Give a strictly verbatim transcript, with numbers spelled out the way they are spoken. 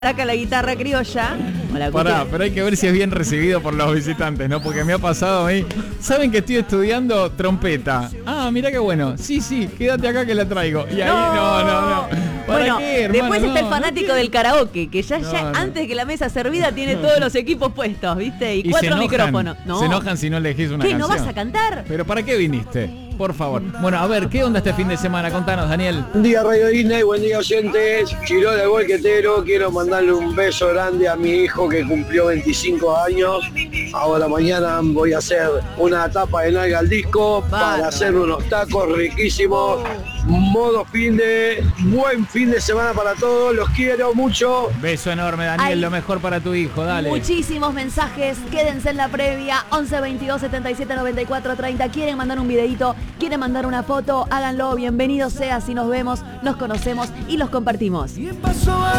Acá la guitarra criolla. Hola, Pará, pero hay que ver si es bien recibido por los visitantes, ¿no? Porque me ha pasado a mí. ¿Saben que estoy estudiando trompeta? Ah, mirá qué bueno. Sí, sí, quédate acá que la traigo. Y ahí, no, no, no. no. ¿Para bueno, qué, hermano? después está no, el fanático no del karaoke, que ya, no, ya no. antes que la mesa servida tiene todos los equipos puestos, ¿viste? Y, Y cuatro se enojan, micrófonos. No. Se enojan si no elegís una ¿Qué, canción. no vas a cantar? ¿Pero para qué viniste? Por favor. Bueno, a ver, ¿qué onda este fin de semana? Contanos, Daniel. Buen día Radio Disney, buen día oyentes. Chirola el Volquetero, quiero mandarle un beso grande a mi hijo que cumplió veinticinco años. Ahora mañana voy a hacer una tapa de nalga al disco para hacer unos tacos riquísimos. Modo fin de, buen fin de semana para todos, los quiero mucho. Beso enorme, Daniel, Hay lo mejor para tu hijo, dale. Muchísimos mensajes, quédense en la previa. Once veintidós setenta y siete noventa y cuatro treinta. Quieren mandar un videito, quieren mandar una foto, háganlo. Bienvenido sea si nos vemos, nos conocemos y los compartimos.